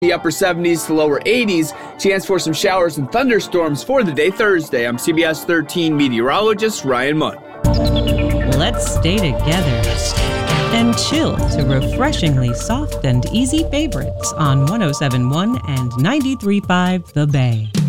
The upper 70s to lower 80s. Chance for some showers and thunderstorms for the day Thursday. I'm CBS 13 meteorologist Ryan Munn. Let's stay together and chill to refreshingly soft and easy favorites on 107.1 and 93.5 The Bay.